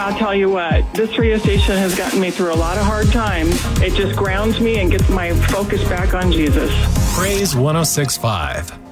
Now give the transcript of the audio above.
I'll tell you what, this radio station has gotten me through a lot of hard times. It just grounds me and gets my focus back on Jesus. Praise 106.5.